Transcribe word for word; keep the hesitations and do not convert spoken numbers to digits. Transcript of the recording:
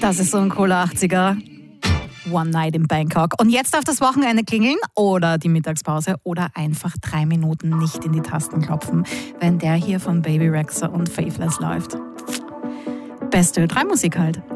Das ist so ein cooler achtziger. One Night in Bangkok. Und jetzt darf das Wochenende klingeln oder die Mittagspause oder einfach drei Minuten nicht in die Tasten klopfen, wenn der hier von Baby Rexha und Faithless läuft. Beste Ö drei Musik halt.